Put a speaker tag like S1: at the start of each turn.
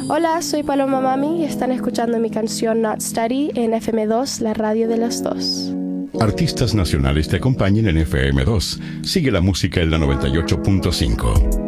S1: Hola, soy Paloma Mami y están escuchando mi canción Not Steady en FM2, la radio de los dos.
S2: Artistas nacionales te acompañan en FM2. Sigue la música en la 98.5.